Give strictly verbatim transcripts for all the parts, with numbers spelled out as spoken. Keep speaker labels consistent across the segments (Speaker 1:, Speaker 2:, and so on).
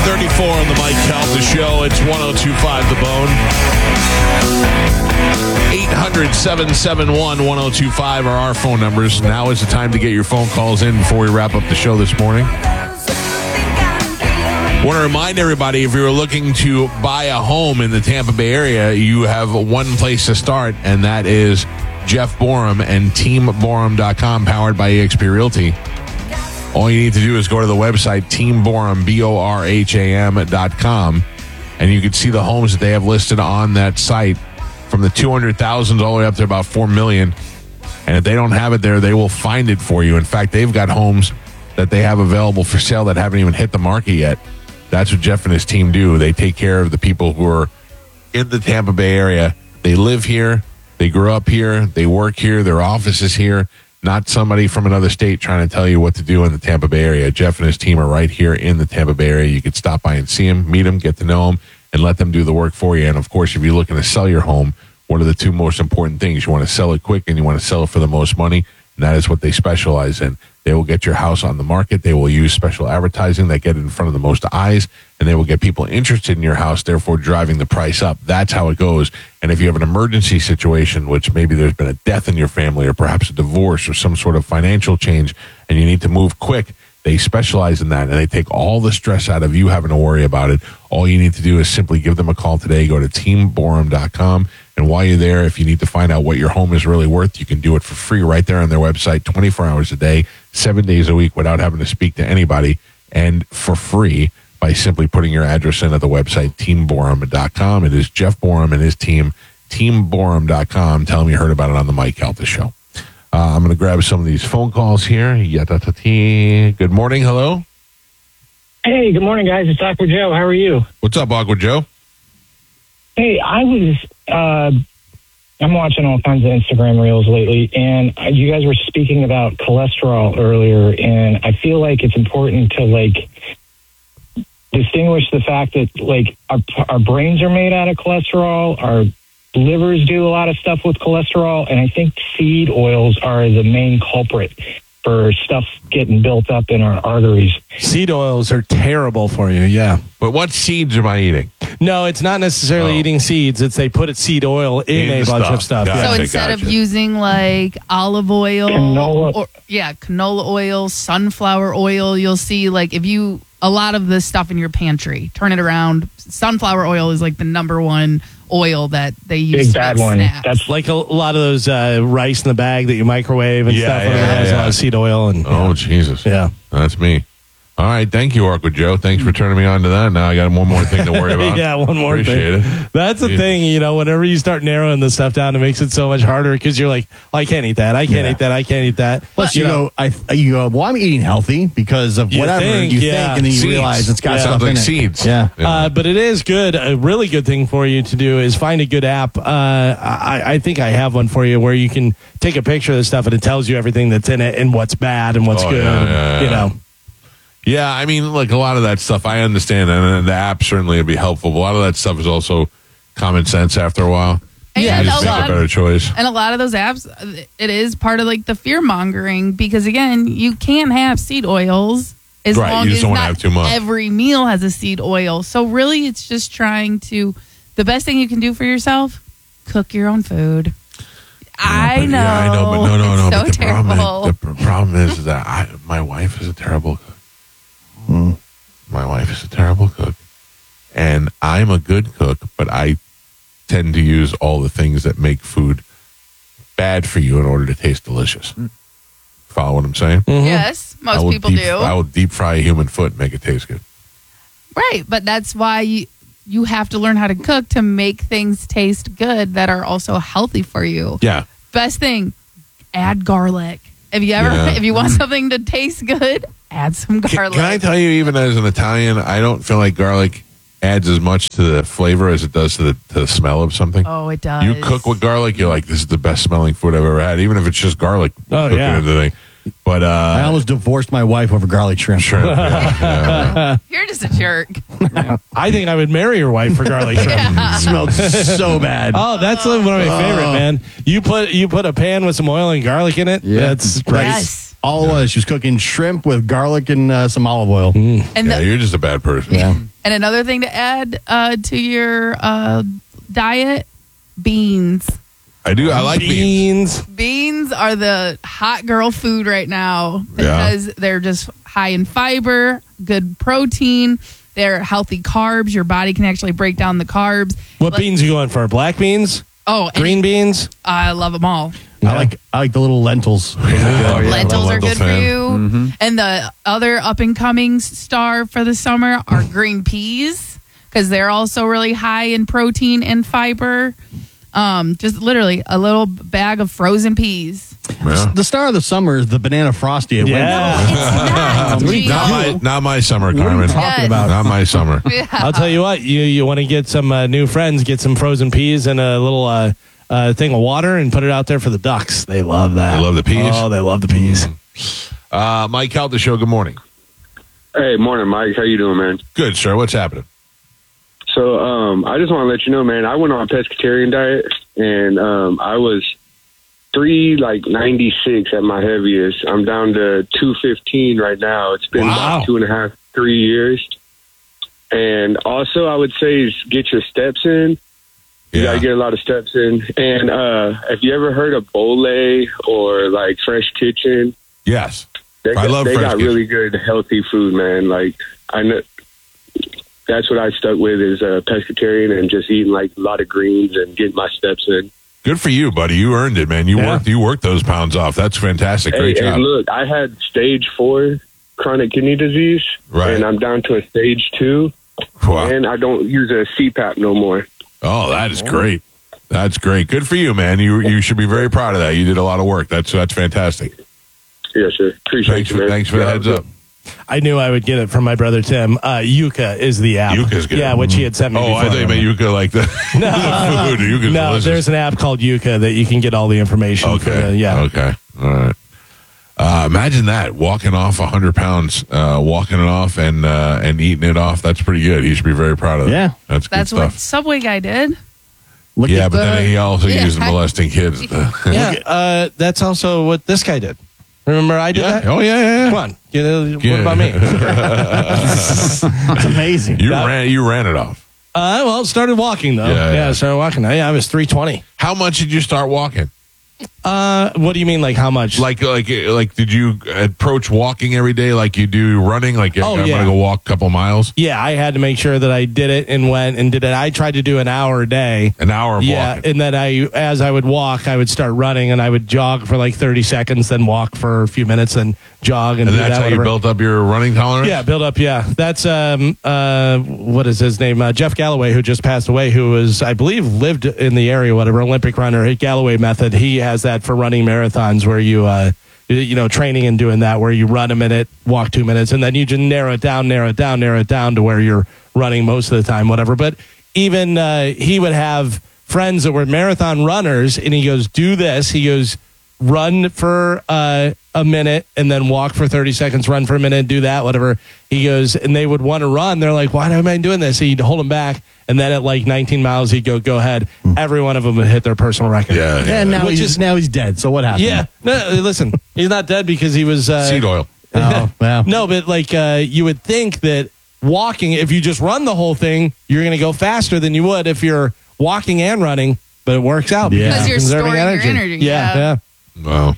Speaker 1: thirty-four on the Mike Calta Show. It's one oh two point five The Bone. eight hundred, seven seven one, one oh two point five are our phone numbers. Now is the time to get your phone calls in before we wrap up the show this morning. Want to remind everybody, if you're looking to buy a home in the Tampa Bay area, you have one place to start, and that is Jeff Borum and team borum dot com, powered by eXp Realty. All you need to do is go to the website, team borum, B O R H A M dot com, and you can see the homes that they have listed on that site from the two hundred thousand all the way up to about four million. And if they don't have it there, they will find it for you. In fact, they've got homes that they have available for sale that haven't even hit the market yet. That's what Jeff and his team do. They take care of the people who are in the Tampa Bay area. They live here. They grew up here. They work here. Their office is here. Not somebody from another state trying to tell you what to do in the Tampa Bay area. Jeff and his team are right here in the Tampa Bay area. You can stop by and see them, meet them, get to know them, and let them do the work for you. And, of course, if you're looking to sell your home, what are the two most important things? You want to sell it quick and you want to sell it for the most money, and that is what they specialize in. They will get your house on the market. They will use special advertising that get it in front of the most eyes, and they will get people interested in your house, therefore driving the price up. That's how it goes. And if you have an emergency situation, which maybe there's been a death in your family or perhaps a divorce or some sort of financial change, and you need to move quick, they specialize in that, and they take all the stress out of you having to worry about it. All you need to do is simply give them a call today. Go to team borum dot com, and while you're there, if you need to find out what your home is really worth, you can do it for free right there on their website, twenty-four hours a day, seven days a week, without having to speak to anybody, and for free by simply putting your address in at the website, team borum dot com. It is Jeff Borum and his team, team borum dot com. Tell them you heard about it on the Mike Calta Show. Uh, I'm going to grab some of these phone calls here. Good morning. Hello.
Speaker 2: Hey, good morning, guys. It's Aqua Joe. How are you?
Speaker 1: What's up, Aqua Joe?
Speaker 2: Hey, I was, uh, I'm watching all kinds of Instagram reels lately, and you guys were speaking about cholesterol earlier, and I feel like it's important to, like, distinguish the fact that, like, our, our brains are made out of cholesterol, our livers do a lot of stuff with cholesterol, and I think seed oils are the main culprit for stuff getting built up in our arteries.
Speaker 3: Seed oils are terrible for you, yeah.
Speaker 1: But what seeds am I eating?
Speaker 3: No, it's not necessarily
Speaker 1: oh.
Speaker 3: eating seeds. It's they put seed oil in, in a bunch
Speaker 1: stuff.
Speaker 3: of stuff.
Speaker 1: Gotcha,
Speaker 3: Yeah.
Speaker 4: So instead
Speaker 1: gotcha.
Speaker 4: of using like olive oil,
Speaker 2: Canola.
Speaker 4: or yeah, canola oil, sunflower oil, you'll see like if you a lot of the stuff in your pantry, turn it around. Sunflower oil is like the number one oil that they use
Speaker 2: Big
Speaker 4: to
Speaker 2: bad
Speaker 4: make
Speaker 2: one.
Speaker 4: snacks.
Speaker 2: That's
Speaker 3: Like a, a lot of those uh, rice in the bag that you microwave and
Speaker 1: Yeah,
Speaker 3: stuff.
Speaker 1: yeah,
Speaker 3: whatever,
Speaker 1: yeah,
Speaker 3: has a
Speaker 1: yeah.
Speaker 3: lot of seed oil. And,
Speaker 1: Oh, Jesus.
Speaker 3: yeah.
Speaker 1: That's me. All right. Thank you, Aqua Joe. Thanks for turning me on to that. Now I got one more thing to worry about.
Speaker 3: Yeah, one more
Speaker 1: Appreciate
Speaker 3: thing.
Speaker 1: it.
Speaker 3: That's the
Speaker 1: Yeah.
Speaker 3: thing, you know, whenever you start narrowing the stuff down, it makes it so much harder because you're like, oh, I can't eat that. I can't
Speaker 5: Yeah.
Speaker 3: eat that. I can't eat that.
Speaker 5: Plus,
Speaker 3: you
Speaker 5: you
Speaker 3: know,
Speaker 5: go, I, you go, well, I'm eating healthy because of
Speaker 3: You
Speaker 5: whatever
Speaker 3: think,
Speaker 5: you
Speaker 3: yeah.
Speaker 5: think, and then you
Speaker 1: Seeds.
Speaker 5: realize it's got
Speaker 3: Yeah.
Speaker 5: stuff
Speaker 1: Sounds like
Speaker 5: in it.
Speaker 1: seeds.
Speaker 5: Yeah.
Speaker 3: Uh, but it is good. A really good thing for you to do is find a good app. Uh, I, I think I have one for you where you can take a picture of the stuff and it tells you everything that's in it and what's bad and what's
Speaker 1: Oh,
Speaker 3: good.
Speaker 1: yeah, yeah,
Speaker 3: You
Speaker 1: yeah.
Speaker 3: know,
Speaker 1: Yeah, I mean, like a lot of that stuff, I understand, and the app certainly would be helpful. But a lot of that stuff is also common sense after a while.
Speaker 4: And
Speaker 1: You
Speaker 4: a
Speaker 1: just make a
Speaker 4: lot-
Speaker 1: better choice.
Speaker 4: And a lot of those apps, it is part of like the fear mongering because again, you can't have seed oils as
Speaker 1: Right,
Speaker 4: long
Speaker 1: you just
Speaker 4: as
Speaker 1: don't wanna
Speaker 4: not
Speaker 1: have too much.
Speaker 4: every meal has a seed oil. So really, it's just trying to. The best thing you can do for yourself: cook your own food. I
Speaker 1: But,
Speaker 4: know.
Speaker 1: Yeah, I know, but no, no, no.
Speaker 4: It's so
Speaker 1: but the
Speaker 4: terrible.
Speaker 1: problem, is, the problem is that I, my wife is a terrible cook. My wife is a terrible cook, and I'm a good cook, but I tend to use all the things that make food bad for you in order to taste delicious. Follow what I'm saying?
Speaker 4: Yes,
Speaker 1: I
Speaker 4: most
Speaker 1: will
Speaker 4: people
Speaker 1: deep,
Speaker 4: do.
Speaker 1: I will deep fry a human foot and make it taste good.
Speaker 4: Right, but that's why you, you have to learn how to cook to make things taste good that are also healthy for you.
Speaker 1: Yeah.
Speaker 4: Best thing, add garlic. If you ever,
Speaker 1: Yeah.
Speaker 4: if you want something to taste good, add some
Speaker 1: Can,
Speaker 4: garlic.
Speaker 1: can I tell you, even as an Italian, I don't feel like garlic adds as much to the flavor as it does to the, to the smell of something.
Speaker 4: Oh, it does.
Speaker 1: You cook with garlic, you're like, this is the best smelling food I've ever had, even if it's just garlic
Speaker 3: Oh,
Speaker 1: cooking
Speaker 3: yeah.
Speaker 1: into the thing. But
Speaker 5: I
Speaker 1: uh,
Speaker 5: almost divorced my wife over garlic shrimp.
Speaker 1: sure, yeah, yeah.
Speaker 4: You're just a jerk.
Speaker 3: I think I would marry your wife for garlic shrimp.
Speaker 5: It smelled so bad.
Speaker 3: Oh, that's one of my favorite, man. You put you put a pan with some oil and garlic in it.
Speaker 5: Yeah.
Speaker 3: That's great.
Speaker 4: Yes.
Speaker 5: all it was. She was cooking shrimp with garlic and uh, some olive oil.
Speaker 4: And
Speaker 1: Yeah,
Speaker 4: the,
Speaker 1: you're just a bad person.
Speaker 5: Yeah.
Speaker 4: and another thing to add uh, to your uh, diet: beans.
Speaker 1: I do. I like beans.
Speaker 3: beans.
Speaker 4: Beans are the hot girl food right now
Speaker 1: Yeah.
Speaker 4: because they're just high in fiber, good protein. They're healthy carbs. Your body can actually break down the carbs.
Speaker 3: What
Speaker 4: Like-
Speaker 3: beans are you going for? Black beans?
Speaker 4: Oh, and
Speaker 3: Green beans?
Speaker 4: I love them all.
Speaker 5: I like I like the little lentils.
Speaker 1: Oh, yeah.
Speaker 4: Lentils
Speaker 1: I'm a
Speaker 4: are
Speaker 1: lentil
Speaker 4: good for
Speaker 1: fan.
Speaker 4: you. And the other up and coming star for the summer are green peas because they're also really high in protein and fiber. Um, just literally a little bag of frozen peas.
Speaker 1: Yeah.
Speaker 5: The star of the summer is the banana frosty. At
Speaker 3: Yeah.
Speaker 4: No, it's not.
Speaker 5: What are you
Speaker 4: Gio.
Speaker 1: Not my, not my summer,
Speaker 5: What are you
Speaker 1: Carmen.
Speaker 5: talking
Speaker 4: Yes.
Speaker 5: about?
Speaker 1: Not my summer.
Speaker 4: Yeah.
Speaker 3: I'll tell you what, you you want to get some uh, new friends, get some frozen peas and a little uh, uh, thing of water and put it out there for the ducks. They love that.
Speaker 1: They love the peas?
Speaker 3: Oh, they love the peas.
Speaker 1: Uh, Mike Out the show. Good morning.
Speaker 6: Hey, morning, Mike. How you doing, man?
Speaker 1: Good, sir. What's happening?
Speaker 6: So, um, I just want to let you know, man. I went on a pescatarian diet, and um, I was three like ninety six at my heaviest. I'm down to two fifteen right now. It's been
Speaker 3: Wow.
Speaker 6: about two and a half, three years. And also, I would say is get your steps in. You
Speaker 1: Yeah.
Speaker 6: gotta get a lot of steps in. And uh, have you ever heard of Bole or like Fresh Kitchen?
Speaker 1: Yes.
Speaker 6: They,
Speaker 1: I love
Speaker 6: they
Speaker 1: Fresh
Speaker 6: got
Speaker 1: Kitchen.
Speaker 6: really good healthy food, man. Like I know that's what I stuck with is a pescatarian and just eating like a lot of greens and getting my steps in.
Speaker 1: Good for you, buddy. You earned it, man. You
Speaker 3: Yeah.
Speaker 1: worked. You worked those pounds off. That's fantastic.
Speaker 6: Hey,
Speaker 1: Great job.
Speaker 6: and look, I had stage four chronic kidney disease,
Speaker 1: Right.
Speaker 6: and I'm down to a stage two,
Speaker 1: Wow.
Speaker 6: and I don't use a C PAP no more.
Speaker 1: Oh, that is great. That's great. Good for you, man. You you should be very proud of that. You did a lot of work. That's that's fantastic.
Speaker 6: Yes, sir. Appreciate
Speaker 1: Thanks
Speaker 6: you,
Speaker 1: for
Speaker 6: man.
Speaker 1: thanks for the
Speaker 6: Yeah,
Speaker 1: heads up.
Speaker 3: I knew I would get it from my brother Tim. Uh, Yuka is the app.
Speaker 1: Yuka's good.
Speaker 3: Yeah, which he had sent me
Speaker 1: Oh,
Speaker 3: before.
Speaker 1: I thought you meant Yuka like the, the food. Yuka's
Speaker 3: No,
Speaker 1: delicious.
Speaker 3: there's an app called Yuka that you can get all the information. For,
Speaker 1: Okay.
Speaker 3: uh, yeah.
Speaker 1: Okay. All right. Uh, imagine that walking off one hundred pounds, uh, walking it off and uh, and eating it off. That's pretty good. He should be very proud of that.
Speaker 5: Yeah.
Speaker 1: That's good
Speaker 4: That's what
Speaker 1: stuff.
Speaker 4: Subway guy did.
Speaker 5: Look
Speaker 1: Yeah,
Speaker 5: at
Speaker 1: but then he also
Speaker 4: Yeah.
Speaker 1: used molesting kids.
Speaker 3: Yeah, uh, that's also what this guy did. Remember I did
Speaker 1: Yeah.
Speaker 3: that?
Speaker 1: Oh yeah, yeah.
Speaker 3: Come
Speaker 1: yeah.
Speaker 3: on. You know,
Speaker 1: Yeah.
Speaker 3: What about me?
Speaker 5: It's amazing.
Speaker 1: You
Speaker 3: That-
Speaker 1: ran. You ran it off.
Speaker 3: Uh, well, started walking though.
Speaker 1: Yeah,
Speaker 3: Yeah,
Speaker 1: yeah.
Speaker 3: I started walking. Yeah, I was three twenty.
Speaker 1: How much did you start walking?
Speaker 3: Uh, what do you mean, like how much?
Speaker 1: Like, like, like, did you approach walking every day like you do running? Like,
Speaker 3: Oh,
Speaker 1: I'm
Speaker 3: yeah.
Speaker 1: gonna go walk a couple miles,
Speaker 3: yeah, I had to make sure that I did it and went and did it. I tried to do an hour a day.
Speaker 1: an hour of
Speaker 3: Yeah,
Speaker 1: walking.
Speaker 3: and then I, as I would walk, I would start running, and I would jog for like thirty seconds, then walk for a few minutes, then jog, and,
Speaker 1: And
Speaker 3: do
Speaker 1: that's
Speaker 3: that,
Speaker 1: how you
Speaker 3: whatever.
Speaker 1: built up your running tolerance?
Speaker 3: Yeah, build up. Yeah, that's um uh what is his name? Uh, Jeff Galloway, who just passed away, who was I believe lived in the area, whatever Olympic runner. Galloway method. He has that for running marathons, where you uh you know training and doing that, where you run a minute, walk two minutes, and then you just narrow it down, narrow it down, narrow it down to where you're running most of the time, whatever. But even uh, he would have friends that were marathon runners, and he goes, "Do this." He goes, run for uh, a minute and then walk for thirty seconds, run for a minute, do that, whatever. He goes, and they would want to run. They're like, why am I doing this? He'd hold them back. And then at like nineteen miles, he'd go, go ahead. Every one of them would hit their personal record.
Speaker 1: Yeah. yeah.
Speaker 5: And now
Speaker 3: Which
Speaker 5: he's
Speaker 3: is-
Speaker 5: now he's dead. So what happened?
Speaker 3: Yeah. No, listen, he's not dead because he was. Uh,
Speaker 1: Seed oil.
Speaker 5: Oh, well.
Speaker 3: No, but like uh, you would think that walking, if you just run the whole thing, you're going to go faster than you would if you're walking and running. But it works out
Speaker 5: Yeah.
Speaker 4: Because you're
Speaker 3: conserving
Speaker 4: storing your energy,
Speaker 3: Yeah,
Speaker 4: yeah.
Speaker 3: yeah.
Speaker 1: Well,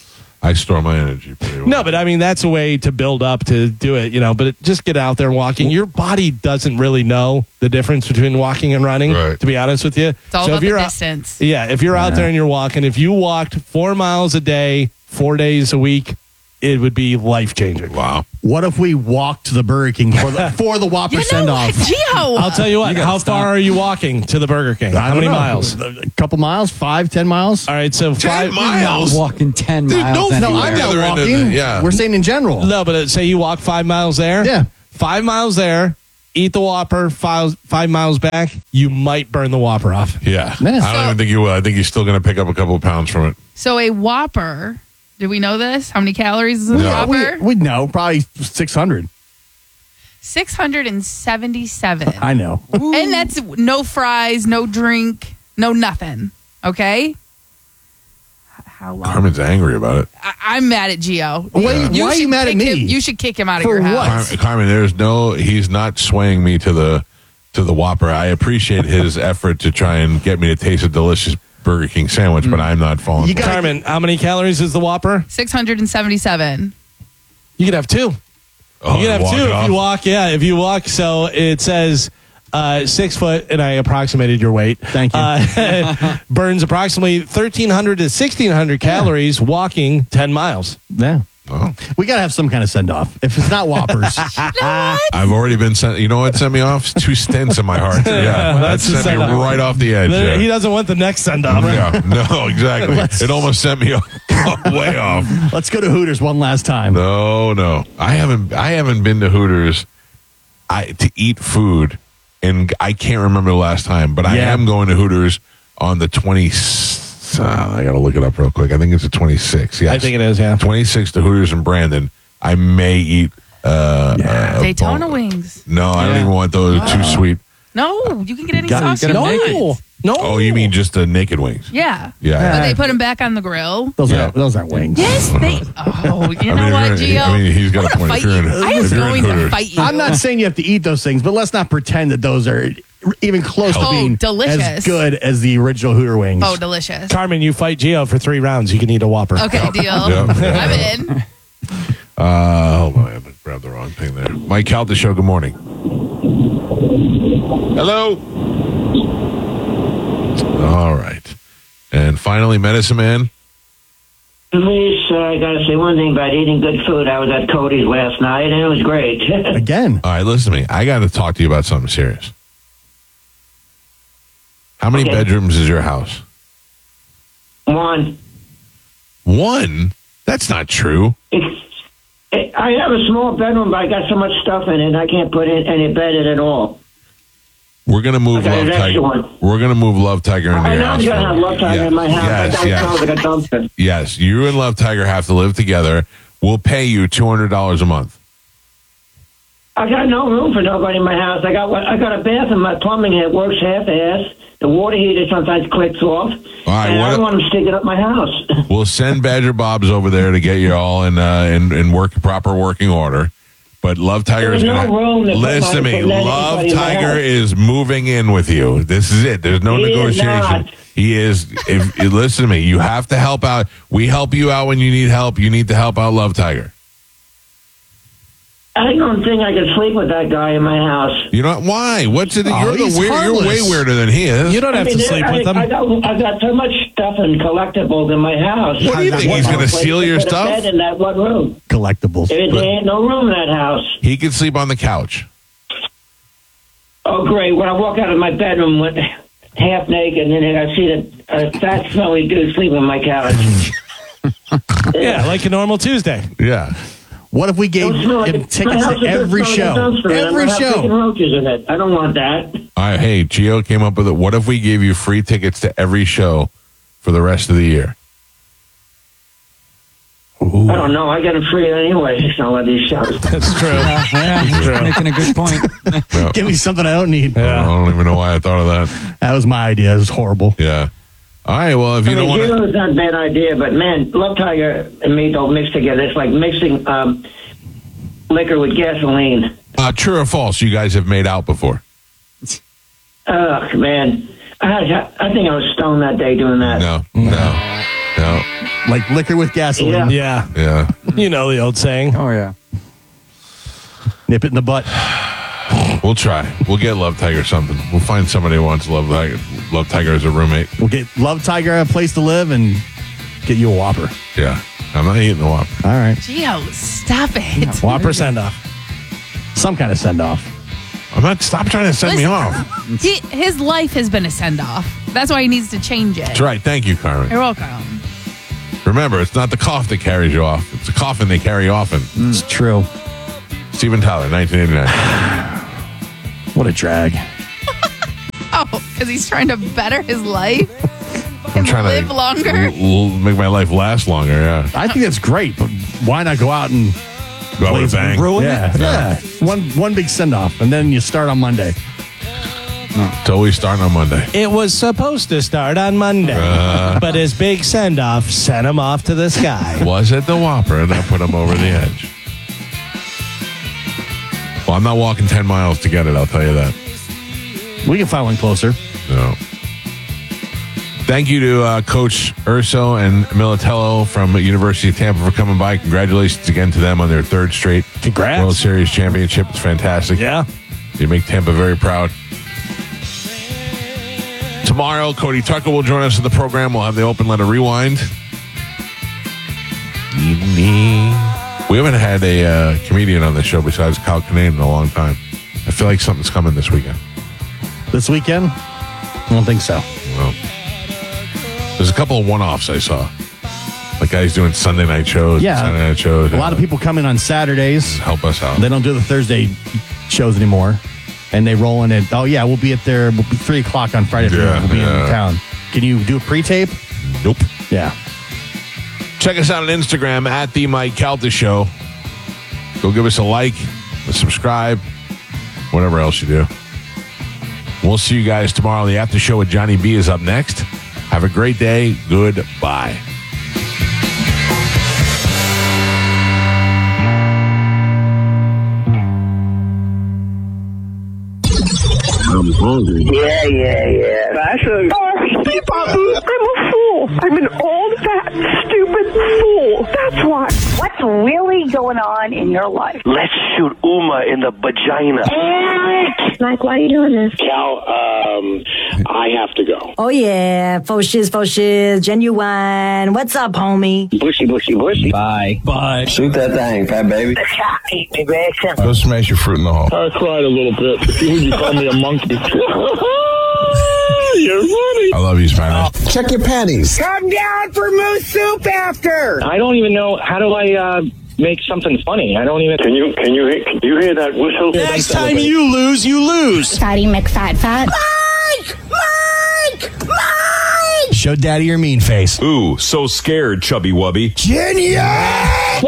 Speaker 1: I store my energy pretty well.
Speaker 3: No, but I mean that's a way to build up to do it, you know. But it, just get out there walking. Your body doesn't really know the difference between walking and running.
Speaker 1: Right.
Speaker 3: To be honest with you,
Speaker 4: It's all
Speaker 3: so
Speaker 4: about
Speaker 3: if
Speaker 4: the
Speaker 3: you're out,
Speaker 4: distance.
Speaker 3: yeah, if you're out there and you're walking, if you walked four miles a day, four days a week, it would be life changing.
Speaker 1: Wow.
Speaker 5: What if we walked to the Burger King for the, for the Whopper
Speaker 4: You
Speaker 5: send
Speaker 4: know
Speaker 5: off?
Speaker 4: what, Gio?
Speaker 3: I'll tell you what.
Speaker 5: gotta
Speaker 3: How
Speaker 5: stop.
Speaker 3: far are you walking to the Burger King? How many miles?
Speaker 5: A couple miles, five, ten miles.
Speaker 3: All right, so
Speaker 1: Ten
Speaker 3: five
Speaker 1: miles?
Speaker 7: Walking ten
Speaker 1: Dude,
Speaker 7: miles.
Speaker 1: no,
Speaker 5: No,
Speaker 7: anywhere.
Speaker 5: I'm
Speaker 1: The
Speaker 5: not
Speaker 1: other end of
Speaker 5: walking.
Speaker 1: the- yeah.
Speaker 5: We're saying in general.
Speaker 3: No, but uh, say you walk five miles there.
Speaker 5: Yeah.
Speaker 3: Five miles there. Eat the Whopper. Five five miles back. You might burn the Whopper off.
Speaker 1: Yeah.
Speaker 5: Yeah.
Speaker 1: I don't
Speaker 4: So-
Speaker 1: even think you will. I think you're still going to pick up a couple of pounds from it.
Speaker 4: So a Whopper. Do we know this? How many calories is a
Speaker 1: No.
Speaker 4: Whopper?
Speaker 5: We, we know probably six hundred.
Speaker 4: six hundred seventy-seven.
Speaker 5: I know.
Speaker 4: And that's no fries, no drink, no nothing. Okay? how long?
Speaker 1: Carmen's angry about it.
Speaker 4: I, I'm mad at Gio.
Speaker 5: Why- why are you
Speaker 4: should
Speaker 5: mad at
Speaker 4: kick
Speaker 5: me?
Speaker 4: him- you should kick him out of
Speaker 5: For
Speaker 4: your
Speaker 5: what?
Speaker 4: house.
Speaker 1: Car- Carmen, there's no. He's not swaying me to the to the Whopper. I appreciate his effort to try and get me to taste a delicious Burger King sandwich, but I'm not falling.
Speaker 5: You
Speaker 1: for it.
Speaker 5: gotta-
Speaker 3: Carmen, how many calories is the Whopper?
Speaker 4: six hundred seventy-seven.
Speaker 3: You could have two.
Speaker 1: Oh,
Speaker 3: you can
Speaker 1: walk
Speaker 3: have two
Speaker 1: it
Speaker 3: if
Speaker 1: off?
Speaker 3: you walk. Yeah, if you walk. So it says uh, six foot, and I approximated your weight.
Speaker 5: Thank you.
Speaker 3: Uh, burns approximately thirteen hundred to sixteen hundred calories walking ten miles.
Speaker 5: Yeah.
Speaker 1: Oh.
Speaker 5: We got to have some kind of send off. If it's not Whoppers,
Speaker 1: I've already been sent. You know what sent me off? Two stents in my heart. Yeah, that
Speaker 3: that's the
Speaker 1: sent me
Speaker 3: send-off.
Speaker 1: right off the edge.
Speaker 3: There-
Speaker 1: yeah.
Speaker 3: He doesn't want the next send off.
Speaker 1: Yeah, no, exactly. It almost sent me off, way off.
Speaker 5: let's go to Hooters one last time.
Speaker 1: No, no, I haven't. I haven't been to Hooters, I to eat food, and I can't remember the last time. But I
Speaker 5: Yeah.
Speaker 1: am going to Hooters on the twenty. Uh, I got to look it up real quick. I think it's the twenty-sixth. Yes,
Speaker 3: I think it is. Yeah.
Speaker 1: twenty-sixth to Hooters in Brandon. I may eat uh,
Speaker 5: Yeah.
Speaker 1: a
Speaker 4: Daytona
Speaker 1: bone-
Speaker 4: wings.
Speaker 1: No, I don't
Speaker 7: Yeah.
Speaker 1: even want those. Too sweet.
Speaker 4: No, you can get any
Speaker 5: Gotta-
Speaker 4: sauce you
Speaker 7: gotta
Speaker 4: want.
Speaker 7: make
Speaker 3: No, no.
Speaker 1: Oh, you mean just the naked wings?
Speaker 4: Yeah.
Speaker 1: Yeah.
Speaker 4: But they put them back on the grill.
Speaker 5: Those
Speaker 1: Yeah.
Speaker 5: are those aren't wings.
Speaker 4: Yes, they. Oh, you
Speaker 1: I
Speaker 4: know
Speaker 1: mean,
Speaker 4: what,
Speaker 1: if you're-
Speaker 4: Gio?
Speaker 1: I mean, he's got a
Speaker 4: I'm gonna
Speaker 1: point.
Speaker 4: fight
Speaker 1: If you're
Speaker 4: you.
Speaker 1: in-
Speaker 4: I am
Speaker 1: if you're in
Speaker 4: going to
Speaker 1: Hooters.
Speaker 4: fight you.
Speaker 5: I'm not saying you have to eat those things, but let's not pretend that those are even close to
Speaker 4: Oh,
Speaker 5: being
Speaker 4: delicious.
Speaker 5: as good as the original Hooter wings.
Speaker 4: Oh, delicious.
Speaker 3: Carmen, you fight Gio for three rounds. You can eat a Whopper.
Speaker 4: Okay, deal.
Speaker 1: Yeah.
Speaker 4: I'm in.
Speaker 1: Uh, hold on, I grabbed the wrong thing there. Mike Calta Show, good morning. Hello. All right. And finally, Medicine Man.
Speaker 8: Please, uh, I got to say one thing about eating good food. I was at Cody's last night, and it was great.
Speaker 5: Again,
Speaker 1: All right, listen to me. I got to talk to you about something serious. How many
Speaker 8: Okay.
Speaker 1: bedrooms is your house?
Speaker 8: One,
Speaker 1: One? That's not true.
Speaker 8: it's, it, I have a small bedroom, but I got so much stuff in it, I can't put in any bed in at all.
Speaker 1: We're gonna move
Speaker 8: Okay,
Speaker 1: Love
Speaker 8: next
Speaker 1: Tiger.
Speaker 8: one.
Speaker 1: We're gonna move Love Tiger into
Speaker 8: I
Speaker 1: your
Speaker 8: know
Speaker 1: house.
Speaker 8: I'm going to have Love Tiger
Speaker 1: Yeah.
Speaker 8: in my house.
Speaker 1: Yes,
Speaker 8: I
Speaker 1: yes.
Speaker 8: sounds like a dumpster.
Speaker 1: Yes, you and Love Tiger have to live together. We'll pay you two hundred dollars a month.
Speaker 8: I got no room for nobody in my house. I got I got a bath and my plumbing that works half-ass. The water heater sometimes clicks off.
Speaker 1: right,
Speaker 8: and
Speaker 1: what-
Speaker 8: I don't want them sticking up my house.
Speaker 1: We'll send Badger Bob's over there to get you all in uh, in, in work proper working order. But Love Tiger is
Speaker 8: There's no
Speaker 1: gonna
Speaker 8: room to put
Speaker 1: listen to
Speaker 8: my-
Speaker 1: me.
Speaker 8: to let
Speaker 1: Love
Speaker 8: anybody in my
Speaker 1: Tiger
Speaker 8: house.
Speaker 1: is moving in with you. This is it. There's no
Speaker 8: He is
Speaker 1: negotiation.
Speaker 8: not.
Speaker 1: He is. If you listen to me, you have to help out. We help you out when you need help. You need to help out Love Tiger.
Speaker 8: I don't think I could sleep with that guy in my house.
Speaker 1: You know why? What's it?
Speaker 5: Oh,
Speaker 1: you're the
Speaker 5: he's
Speaker 1: weird, You're way
Speaker 5: harmless.
Speaker 1: weirder than he is.
Speaker 3: You don't have
Speaker 8: I mean,
Speaker 3: to sleep
Speaker 8: I,
Speaker 3: with them.
Speaker 8: I got, I got so much stuff and collectibles in my house.
Speaker 1: What do you think? He's going to steal your
Speaker 8: Put a
Speaker 1: stuff?
Speaker 8: bed in that one room.
Speaker 5: collectibles.
Speaker 8: There, there ain't no room in that house.
Speaker 1: He can sleep on the couch.
Speaker 8: Oh, great. When I walk out of my bedroom with half naked, and then I see that a fat, smelly dude sleeping on my couch.
Speaker 3: Yeah, like a normal Tuesday.
Speaker 1: Yeah.
Speaker 5: What if we gave
Speaker 8: Don't smell like
Speaker 5: him
Speaker 8: a- my
Speaker 5: tickets
Speaker 8: house
Speaker 5: to
Speaker 8: is just
Speaker 5: every
Speaker 8: smelling
Speaker 5: show?
Speaker 8: like a dumpster, and
Speaker 5: Every
Speaker 8: I'm gonna have freaking
Speaker 5: show.
Speaker 8: roaches in it. I don't want that.
Speaker 1: All right. Hey, Gio came up with it. What if we gave you free tickets to every show for the rest of the year?
Speaker 8: I don't know. I get them free anyway. Some of these shows.
Speaker 3: That's true.
Speaker 7: Uh, yeah, he's making a good point.
Speaker 1: No.
Speaker 5: Give me something I don't need.
Speaker 1: I don't even know why I thought of that.
Speaker 5: That was my idea. It was horrible.
Speaker 1: Yeah. All right. Well, if you
Speaker 8: I
Speaker 1: don't
Speaker 8: mean,
Speaker 1: want to.
Speaker 8: Giro's not a bad idea, but man, Love Tiger and me don't mix together. It's like mixing um, liquor with gasoline.
Speaker 1: Uh, true or false? You guys have made out before?
Speaker 8: Ugh, man. I, I think I was stoned that day doing that.
Speaker 1: No. No. No.
Speaker 5: Like liquor with gasoline.
Speaker 8: Yeah.
Speaker 3: Yeah.
Speaker 1: Yeah.
Speaker 3: You know the old saying.
Speaker 7: Oh, yeah.
Speaker 5: Nip it in the butt.
Speaker 1: We'll try. We'll get Love Tiger something. We'll find somebody who wants Love Tiger, Love Tiger as a roommate.
Speaker 5: We'll get Love Tiger a place to live and get you a Whopper.
Speaker 1: Yeah. I'm not eating the Whopper.
Speaker 5: All right.
Speaker 4: Gio, stop it.
Speaker 3: Whopper send off.
Speaker 5: Some kind of send off.
Speaker 1: I'm not. Stop trying to send me
Speaker 4: Listen.
Speaker 1: off.
Speaker 4: He, his life has been a send off. That's why he needs to change it.
Speaker 1: That's right. Thank you, Carmen.
Speaker 4: You're welcome.
Speaker 1: Remember, it's not the cough that carries you off. It's the coffin they carry often.
Speaker 5: It's true.
Speaker 1: Steven Tyler, nineteen eighty-nine.
Speaker 5: What a drag.
Speaker 4: Oh, because he's trying to better his life
Speaker 1: I'm
Speaker 4: and
Speaker 1: trying
Speaker 4: live
Speaker 1: to
Speaker 4: longer.
Speaker 1: l- l- make my life last longer. Yeah.
Speaker 5: I think that's great, but why not go out and
Speaker 1: Go out with a bang.
Speaker 5: ruin yeah, it? Yeah. One one big send off, and then you start on Monday.
Speaker 1: It's always starting on Monday.
Speaker 3: It was supposed to start on Monday,
Speaker 1: Uh.
Speaker 3: but his big send-off sent him off to the sky.
Speaker 1: Was it the Whopper? And that put him over the edge. Well, I'm not walking ten miles to get it, I'll tell you that.
Speaker 5: We can find one closer.
Speaker 1: No. Thank you to uh, Coach Urso and Militello from University of Tampa for coming by. Congratulations again to them on their third straight
Speaker 3: Congrats.
Speaker 1: World Series championship. It's fantastic.
Speaker 3: Yeah.
Speaker 1: You make Tampa very proud. Tomorrow, Cody Tucker will join us in the program. We'll have the open letter rewind. We haven't had a uh, comedian on the show besides Kyle Kinane in a long time. I feel like something's coming this weekend.
Speaker 5: This weekend? I don't think so.
Speaker 1: Well, there's a couple of one-offs I saw. Like guys doing Sunday night shows.
Speaker 5: Yeah.
Speaker 1: Saturday night shows.
Speaker 5: A lot of people come in on Saturdays.
Speaker 1: Help us out.
Speaker 5: They don't do the Thursday shows anymore. And they roll in at, oh, yeah, we'll be at there. We'll be three o'clock on Friday.
Speaker 1: Yeah,
Speaker 5: We'll be
Speaker 1: yeah.
Speaker 5: in town. Can you do a pre-tape?
Speaker 1: Nope.
Speaker 5: Yeah.
Speaker 1: Check us out on Instagram at The Mike Calta Show. Go give us a like, a subscribe, whatever else you do. We'll see you guys tomorrow. The after show with Johnny B is up next. Have a great day. Goodbye.
Speaker 6: I'm hungry.
Speaker 9: Yeah, yeah, yeah. That's a...
Speaker 10: Oh, Steve Babu, I'm a fool. I'm an old, fat, stupid fool. That's why.
Speaker 11: What's really going on in your life?
Speaker 9: Let's shoot Uma in the vagina.
Speaker 10: Mike, why are you doing this?
Speaker 12: Cal, um, I have to go.
Speaker 13: Oh, yeah. Faux shiz, faux shiz, genuine. What's up, homie?
Speaker 9: Bushy, bushy, bushy.
Speaker 7: Bye.
Speaker 3: Bye.
Speaker 9: Shoot that thing, fat baby. The shot eat me, very simple.
Speaker 1: Go smash your fruit in the hall.
Speaker 12: I cried a little bit. You call me a monkey. You're funny.
Speaker 1: I love you, Spanish.
Speaker 14: Check your panties.
Speaker 10: Come down for moose soup after.
Speaker 2: I don't even know, how do I uh, make something funny? I don't even...
Speaker 6: Can you can you hear, can you hear that whistle?
Speaker 3: Next time you lose, you lose.
Speaker 10: Fatty McFat Fat.
Speaker 13: Mike! Mike! Mike!
Speaker 14: Show daddy your mean face.
Speaker 15: Ooh, so scared, chubby wubby.
Speaker 14: Genius!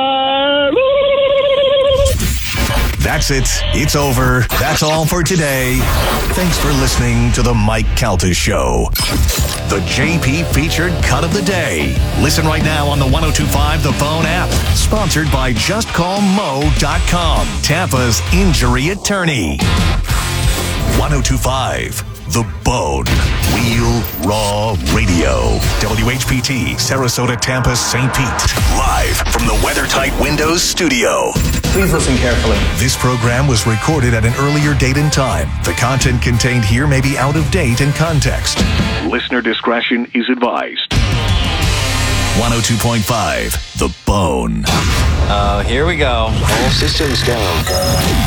Speaker 14: That's it. It's over. That's all for today. Thanks for listening to the Mike Calta Show. The J P featured cut of the day. Listen right now on the one oh two point five The Phone app. Sponsored by just call mo dot com, Tampa's injury attorney. one oh two point five The Bone. Real Raw Radio. W H P T, Sarasota, Tampa, Saint Pete. Live from the WeatherTight Windows studio.
Speaker 16: Please listen carefully.
Speaker 14: This program was recorded at an earlier date and time. The content contained here may be out of date in context. Listener discretion is advised. one oh two point five The Bone.
Speaker 17: Uh, here we go. All systems go.